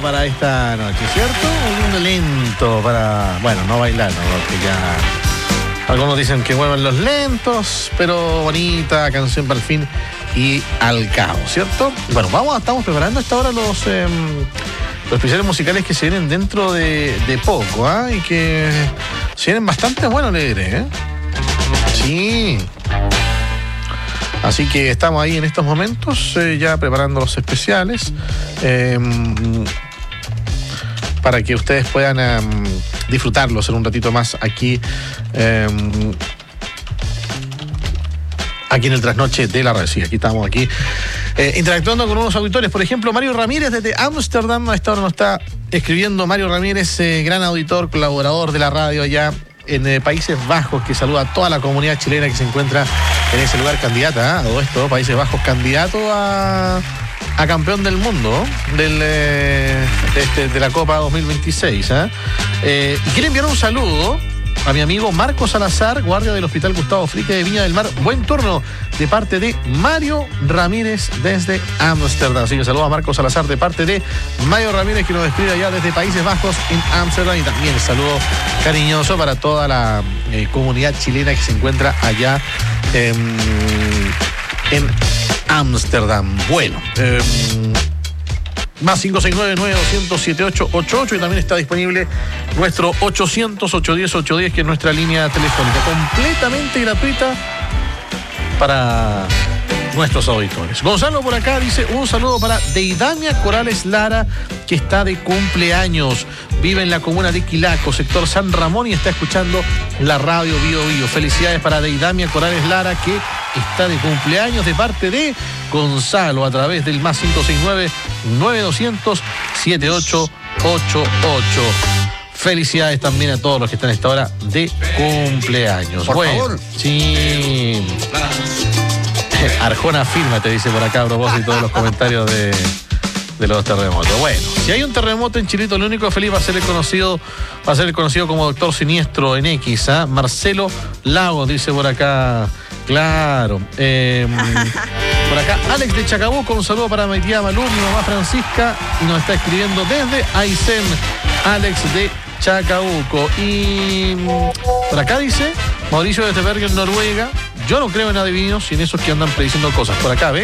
para esta noche, ¿cierto? Un lindo lento para, bueno, no bailar, ¿no? Porque ya algunos dicen que mueven los lentos, pero bonita canción para el fin y al cabo, ¿cierto? Bueno, estamos preparando a esta hora los especiales musicales que se vienen dentro de poco, ¿ah? Y que se vienen bastante buenos, le diré, ¿eh? Sí. Así que estamos ahí en estos momentos ya preparando los especiales para que ustedes puedan disfrutarlos en un ratito más aquí en el Trasnoche de la Red. Sí, aquí estamos interactuando con unos auditores. Por ejemplo, Mario Ramírez desde Ámsterdam. A esta hora nos está escribiendo Mario Ramírez, gran auditor, colaborador de la radio allá en Países Bajos, que saluda a toda la comunidad chilena que se encuentra en ese lugar, candidata a todo esto, Países Bajos, candidato a campeón del mundo de la Copa 2026. Y quiere enviar un saludo a mi amigo Marco Salazar, guardia del Hospital Gustavo Frique de Viña del Mar. Buen turno de parte de Mario Ramírez desde Ámsterdam. Así que saludo a Marco Salazar de parte de Mario Ramírez, que nos describe allá desde Países Bajos en Ámsterdam. Y también saludo cariñoso para toda la comunidad chilena que se encuentra allá en Ámsterdam. Bueno, más 569-9200-7888, y también está disponible nuestro 800-810-810, que es nuestra línea telefónica, completamente gratuita para nuestros auditores. Gonzalo por acá dice: un saludo para Deidamia Corales Lara, que está de cumpleaños. Vive en la comuna de Quilaco, sector San Ramón, y está escuchando la radio Bio Bio. Felicidades para Deidamia Corales Lara, que está de cumpleaños, de parte de Gonzalo, a través del más 569-9200-7888. Felicidades también a todos los que están a esta hora de cumpleaños. Por favor. Sí. Arjona firma, te dice por acá a propósito de los comentarios de los terremotos. Bueno, si hay un terremoto en Chilito, el único feliz va a ser el conocido como Doctor Siniestro en X, ¿ah? Marcelo Lagos, dice por acá. Claro. Por acá, Alex de Chacabuco, un saludo para mi tía Malú, mi mamá Francisca, y nos está escribiendo desde Aysén, Alex de Chacabuco. Y por acá dice Mauricio de Bergen, Noruega: yo no creo en adivinos, sin esos que andan prediciendo cosas. Por acá, ¿ve?